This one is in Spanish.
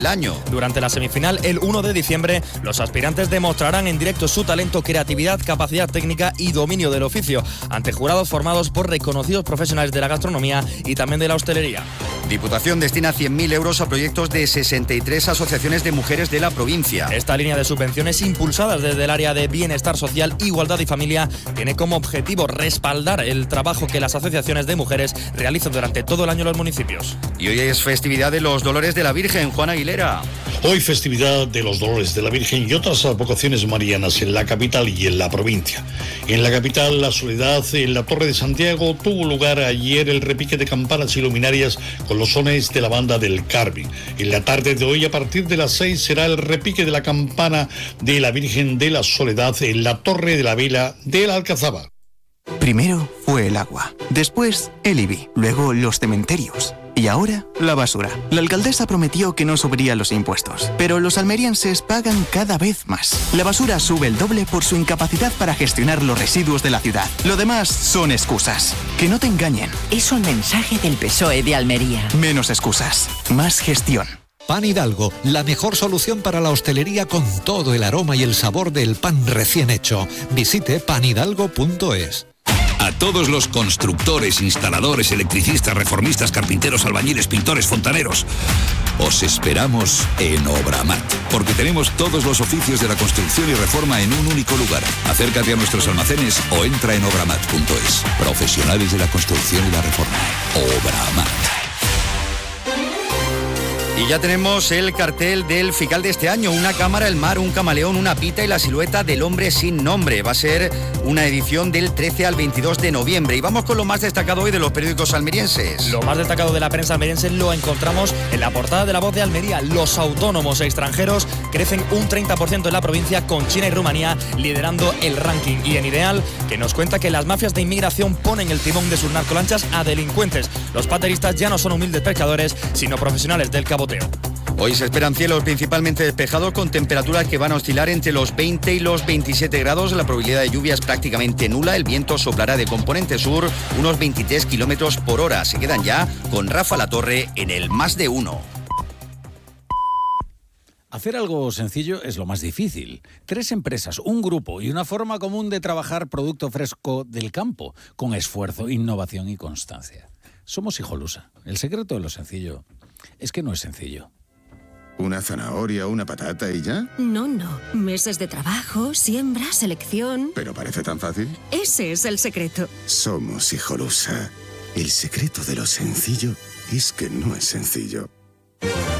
el año. Durante la semifinal, el 1 de diciembre, los aspirantes demostrarán en directo su talento, creatividad, capacidad técnica y dominio del oficio, ante jurados formados por reconocidos profesionales de la gastronomía y también de la hostelería. Diputación destina 100.000 euros a proyectos de 63 asociaciones de mujeres de la provincia. Esta línea de subvenciones, impulsadas desde el área de Bienestar Social, Igualdad y Familia, tiene como objetivo respaldar el trabajo que las asociaciones de mujeres realizan durante todo el año en los municipios. Y hoy es festividad de los Dolores de la Virgen, Juan Aguilera. Hoy festividad de los Dolores de la Virgen y otras advocaciones marianas en la capital y en la provincia. En la capital, la Soledad, en la Torre de Santiago, tuvo lugar ayer el repique de campanas y luminarias con los sones de la banda del Carmen. En la tarde de hoy, a partir de las 6, será el repique de la campana de la Virgen de la Soledad en la Torre de la Vela de la Alcazaba. Primero fue el agua, después el IBI, luego los cementerios y ahora la basura. La alcaldesa prometió que no subiría los impuestos, pero los almerienses pagan cada vez más. La basura sube el doble por su incapacidad para gestionar los residuos de la ciudad. Lo demás son excusas. Que no te engañen. Es un mensaje del PSOE de Almería. Menos excusas, más gestión. Pan Hidalgo, la mejor solución para la hostelería con todo el aroma y el sabor del pan recién hecho. Visite panhidalgo.es. A todos los constructores, instaladores, electricistas, reformistas, carpinteros, albañiles, pintores, fontaneros, os esperamos en Obramat, porque tenemos todos los oficios de la construcción y reforma en un único lugar. Acércate a nuestros almacenes o entra en obramat.es. Profesionales de la construcción y la reforma. Obramat. Y ya tenemos el cartel del FICAL de este año: una cámara, el mar, un camaleón, una pita y la silueta del hombre sin nombre. Va a ser una edición del 13 al 22 de noviembre. Y vamos con lo más destacado hoy de los periódicos almerienses. Lo más destacado de la prensa almeriense lo encontramos en la portada de La Voz de Almería. Los autónomos extranjeros crecen un 30% en la provincia, con China y Rumanía liderando el ranking. Y en Ideal, que nos cuenta que las mafias de inmigración ponen el timón de sus narcolanchas a delincuentes. Los pateristas ya no son humildes pescadores, sino profesionales del caboteo. Hoy se esperan cielos principalmente despejados, con temperaturas que van a oscilar entre los 20 y los 27 grados. La probabilidad de lluvia es prácticamente nula. El viento soplará de componente sur unos 23 kilómetros por hora. Se quedan ya con Rafa Latorre en el Más de Uno. Hacer algo sencillo es lo más difícil. 3 empresas, un grupo y una forma común de trabajar producto fresco del campo, con esfuerzo, innovación y constancia. Somos Hijolusa. El secreto de lo sencillo es que no es sencillo. ¿Una zanahoria, una patata y ya? No. Meses de trabajo, siembra, selección... ¿Pero parece tan fácil? Ese es el secreto. Somos Hijolusa. El secreto de lo sencillo es que no es sencillo.